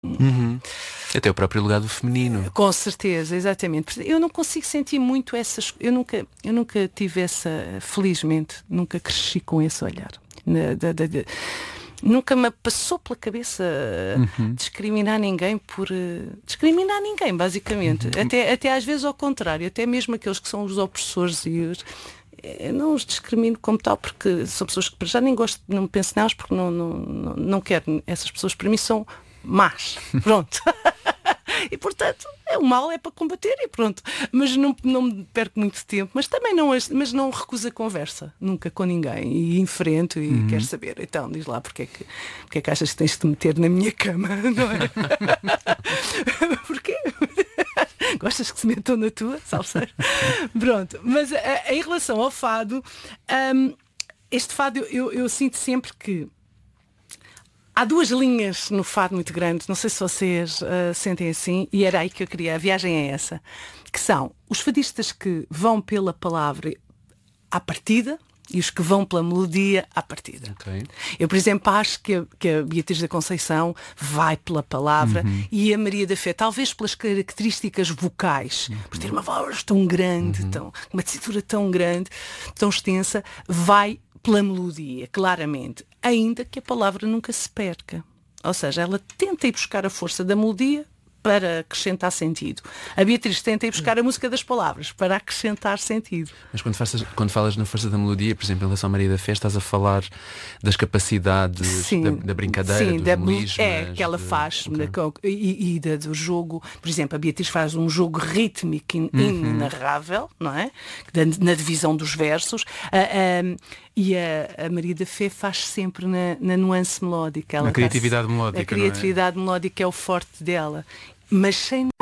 Uhum. Até o próprio legado feminino. Com certeza, exatamente. Eu não consigo sentir muito essas. Eu nunca tive essa. Felizmente, nunca cresci com esse olhar. Nunca me passou pela cabeça discriminar ninguém por discriminar ninguém, basicamente. Até às vezes ao contrário, até mesmo aqueles que são os opressores e os. Eu não os discrimino como tal, porque são pessoas que para já nem gosto, não penso nelas, porque não quero. Essas pessoas para mim são más. Pronto. E portanto, o mal é para combater e pronto. Mas não me perco muito tempo, mas também não recuso a conversa, nunca com ninguém. E enfrento e quero saber. Então, diz lá, porque é que achas que tens de te meter na minha cama, não é? Porquê? Gostas que se metam na tua, salseiro? Pronto, mas em relação ao fado, este fado eu sinto sempre que há duas linhas no fado muito grandes, não sei se vocês sentem assim, e era aí que eu queria, a viagem é essa, que são os fadistas que vão pela palavra à partida e os que vão pela melodia à partida. Okay. Eu, por exemplo, acho que a Beatriz da Conceição vai pela palavra e a Maria da Fé, talvez pelas características vocais, por ter uma voz tão grande, uma tessitura tão grande, tão extensa, vai pela melodia, claramente, ainda que a palavra nunca se perca. Ou seja, ela tenta ir buscar a força da melodia para acrescentar sentido. A Beatriz tenta ir buscar a música das palavras para acrescentar sentido. Mas quando falas na força da melodia, por exemplo, em relação à Maria da Fé, estás a falar das capacidades da brincadeira, dos melismas, que ela faz do jogo. Por exemplo, a Beatriz faz um jogo rítmico inenarrável, não é? Na divisão dos versos. E a Maria da Fé faz sempre na nuance melódica. Na criatividade melódica. A criatividade melódica é o forte dela. Mas sem